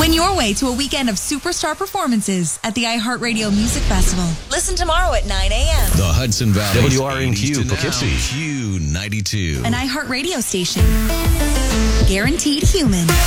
Win your way to a weekend of superstar performances at the iHeartRadio Music Festival. Listen tomorrow at 9 a.m. The Hudson Valley WRNQ Poughkeepsie. Q92. An iHeartRadio station. Guaranteed human.